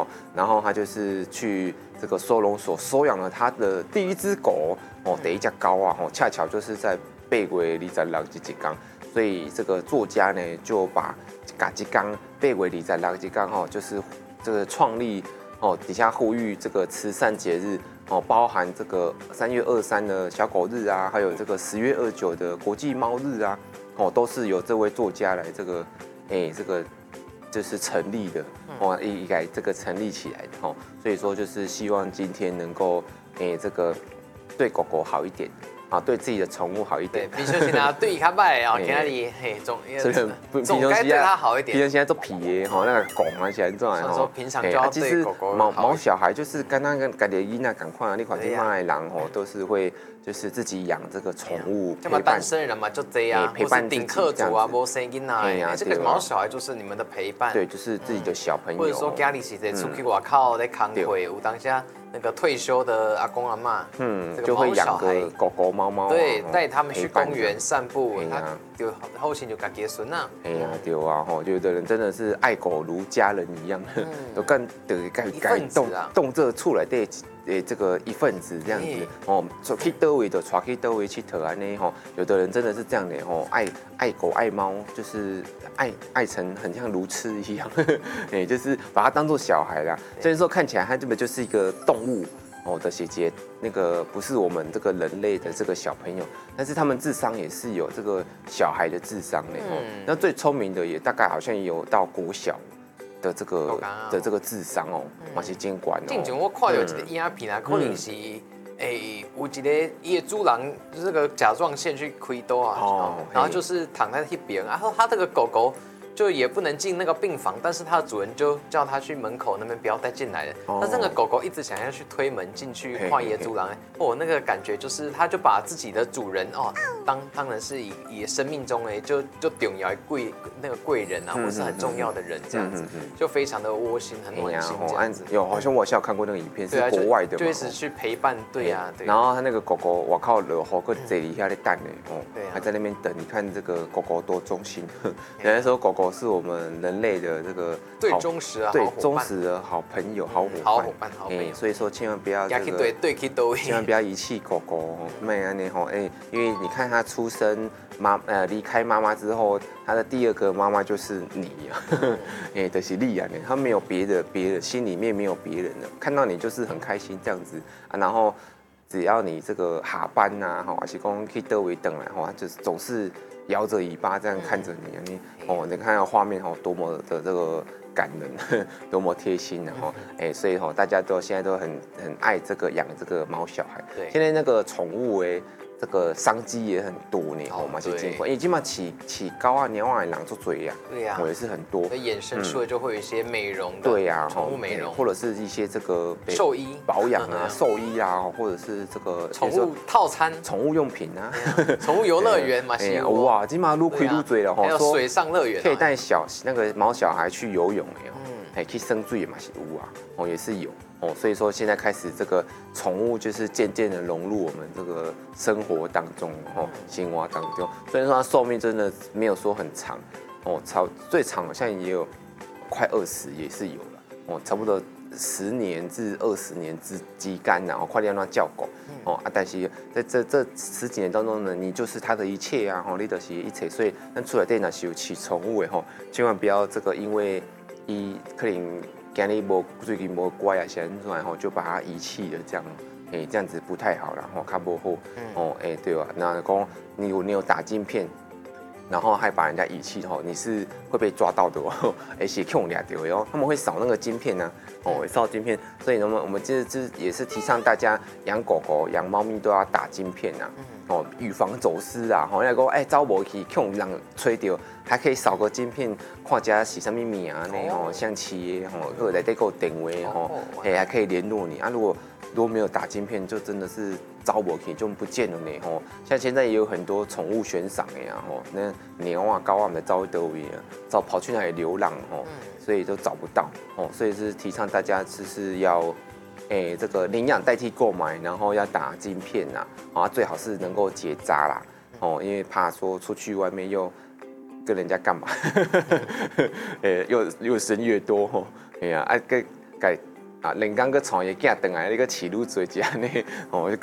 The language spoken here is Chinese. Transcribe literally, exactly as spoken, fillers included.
哈，然后他就是去这个收容所收养了他的第一只狗哦，第一只狗啊，哦，恰巧就是在八月二十六这一天，所以这个作家呢就把嘎吉刚八月二十六这天哈，就是这个创立哦，底下呼吁这个慈善节日哦，包含这个三月二三的小狗日啊，还有这个十月二九的国际猫日啊，哦，都是由这位作家来这个哎、欸、这个就是成立的哦，一改这个成立起来的哦，所以说就是希望今天能够哎、欸、这个对狗狗好一点。啊，对自己的宠物好一点。 对，平常时啊，对它歹哦，今仔日嘿总总该对它好一点。 平常现在做皮耶吼，那个狗啊，现在这样吼。说平常就要对狗狗毛毛小孩就是刚刚跟家己囡仔赶快，你看今卖的人吼都是会就是自己养这个宠物陪伴。 单身人嘛就这样， 陪伴顶客族啊，无生囡仔，这个毛小孩就是你们的陪伴。 对，就是自己的小朋友。 或者说家里是在出去外口在扛会，有当下。那个退休的阿公阿嬷， 嗯，就会养个狗狗猫猫， 对，带他们去公园散步，他就后期就家己的孙啊。 哎呀，对啊，吼，有的人真的是爱狗如家人一样，都更得该该动动这出来的诶这个一份子这样子哦，去叨位的，去叨位去佗安尼吼，有的人真的是这样的吼，爱爱狗爱猫，就是爱爱成很像如痴一样，哎，就是把它当做小孩啦。虽然说看起来它根本就是一个动物哦的姐姐，那个不是我们这个人类的这个小朋友，但是他们智商也是有这个小孩的智商的哦。那最聪明的也大概好像有到国小。的这个的这个智商哦，嘛是监管哦。 正常我看到一个影片啊，可能是诶有一个伊的主人这个甲状腺去开刀啊，然后就是躺在那边，然后他这个狗狗。就也不能进那个病房，但是它的主人就叫它去门口那边不要再进来了。哦、但是那个狗狗一直想要去推门进去跨野猪狼，哦，那个感觉就是它就把自己的主人哦当当然是以以生命中哎就就重要贵那个贵人啊，或是很重要的人这样子，就非常的窝心，很暖心这样子。 有好像我小看过那个影片，是国外的嘛， 就一直去陪伴，对呀，对。 然后它那个狗狗，我靠，惹好个这里下的蛋呢，哦，还在那边等。你看这个狗狗多忠心，人家说狗狗。是我们人类的这个最忠实啊， 对忠实的好朋友、好伙伴、 好伙伴、好朋友。 所以说千万不要这个， 对对对， 千万不要遗弃狗狗，没安尼吼，哎，因为你看它出生妈呃离开妈妈之后，它的第二个妈妈就是你啊，哎，的是利亚呢，它没有别的别的，心里面没有别人了，看到你就是很开心这样子啊，然后只要你这个下班呐，哈，还是讲去倒位等来，哈，就是总是。摇着尾巴这样看着你，你哦，你看到画面哦，多么的这个感人，多么贴心，然后哎，所以哈，大家都现在都很很爱这个养这个毛小孩。对，现在那个宠物哎，这个商机也很多呢，哦，嘛是进步，已经嘛起起高啊、鸟啊、狼做嘴呀， 对呀， 我也是很多， 所以衍生出来就会有一些美容的， 对呀， 宠物美容， 或者是一些这个兽医保养啊、兽医啊，或者是这个宠物套餐、 宠物用品啊、 宠物游乐园嘛，是哇，今嘛撸亏撸嘴了哈， 还有水上乐园， 可以带小那个毛小孩去游泳哎，嗯，哎，去生水嘛是有啊，哦也是有。哦，所以说现在开始这个宠物就是渐渐的融入我们这个生活当中，哦，生活当中。虽然说它寿命真的没有说很长，哦，超最长好像也有快二十，也是有了，哦，差不多十年至二十年之之间，然后快点让它叫狗，哦啊，但是在这这十几年当中呢，你就是它的一切啊，哦，你就是一切，所以咱出来店那是有饲宠物的吼，千万不要这个因为伊可能。今日无最近无乖啊，现在吼就把它遗弃了，这样，哎、欸，这样子不太好啦，吼，较不好，哦，哎、欸，对吧？那讲你有你有打晶片，然后还把人家遗弃吼，你是会被抓到的哦，而且控俩丢哦，他们会扫那个晶片呢、啊，哦，扫晶片，所以呢，我们这这也是提倡大家养狗狗、养猫咪都要打晶片啊，哦，预防走失啊，吼，那个哎，走无去控人吹掉。还可以扫个晶片，看家是什么名呢？吼，像企业吼，或者内底个电话吼，哎，还可以联络你啊。如果如果没有打晶片，就真的是找不起，就不见了呢吼。像现在也有很多宠物悬赏的呀吼，那鸟啊、狗啊的找得位啊，找跑去哪里流浪吼，所以都找不到哦。所以是提倡大家就是要，哎，这个领养代替购买，然后要打晶片呐，啊，最好是能够结扎啦，哦，因为怕说出去外面又。跟人家干嘛？呃，又又生越多吼，哎呀，啊，跟该啊，连刚个创业囝等来，你个饲愈多只安尼，哦，